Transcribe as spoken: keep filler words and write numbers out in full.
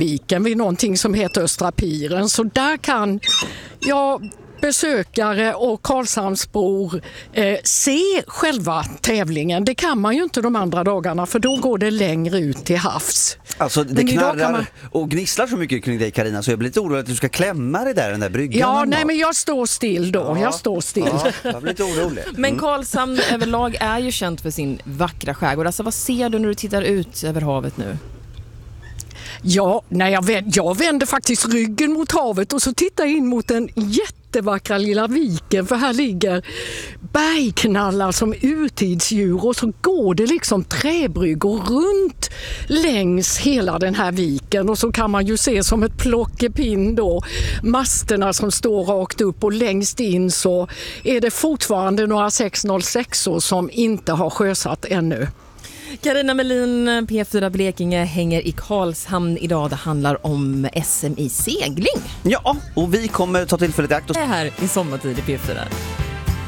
viken vid någonting som heter Östra Piren. Så där kan jag... besökare och Karlshamnsbor eh, se själva tävlingen. Det kan man ju inte de andra dagarna för då går det längre ut till havs. Alltså det knarrar man... och gnisslar så mycket kring dig, Carina, så jag blir lite orolig att du ska klämma dig där, den där bryggan. Ja, nej men jag står still då. Ja. Jag står still. Ja, jag blir lite orolig. Mm. Men Karlshamn överlag är ju känt för sin vackra skärgård. Alltså vad ser du när du tittar ut över havet nu? Ja, nej, jag, vänder, jag vänder faktiskt ryggen mot havet och så tittar jag in mot den jättevackra lilla viken, för här ligger bergknallar som urtidsdjur och så går det liksom träbryggor runt längs hela den här viken och så kan man ju se som ett plockepinn då masterna som står rakt upp och längst in så är det fortfarande några sex noll sex som inte har sjösatt ännu. Carina Melin, P fyra Blekinge, hänger i Karlshamn idag. Det handlar om S M i segling. Ja, och vi kommer ta tillfället i akt och... Det är här i sommartid i P fyra.